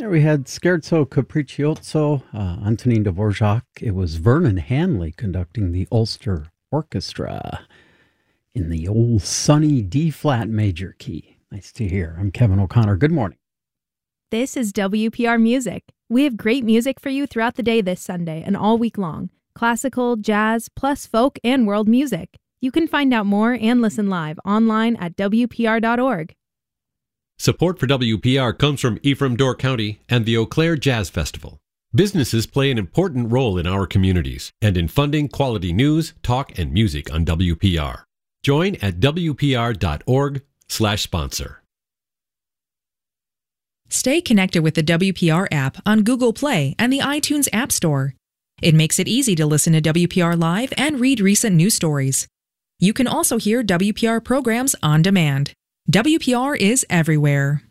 There we had Scherzo Capriccioso, Antonin Dvorak. It was Vernon Hanley conducting the Ulster Orchestra in the old sunny D-flat major key. Nice to hear. I'm Kevin O'Connor. Good morning. This is WPR Music. We have great music for you throughout the day this Sunday and all week long. Classical, jazz, plus folk and world music. You can find out more and listen live online at WPR.org. Support for WPR comes from Ephraim Door County and the Eau Claire Jazz Festival. Businesses play an important role in our communities and in funding quality news, talk, and music on WPR. Join at WPR.org/sponsor. Stay connected with the WPR app on Google Play and the iTunes App Store. It makes it easy to listen to WPR Live and read recent news stories. You can also hear WPR programs on demand. WPR is everywhere.